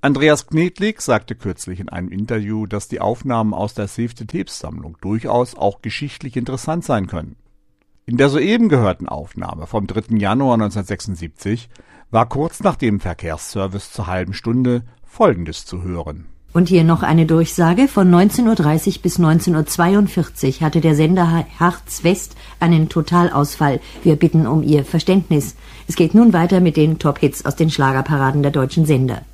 Andreas Knetlik sagte kürzlich in einem Interview, dass die Aufnahmen aus der Save the Tapes Sammlung durchaus auch geschichtlich interessant sein können. In der soeben gehörten Aufnahme vom 3. Januar 1976 war kurz nach dem Verkehrsservice zur halben Stunde Folgendes zu hören. Und hier noch eine Durchsage. Von 19:30 bis 19:42 hatte der Sender Harz West einen Totalausfall. Wir bitten um Ihr Verständnis. Es geht nun weiter mit den Top-Hits aus den Schlagerparaden der deutschen Sender.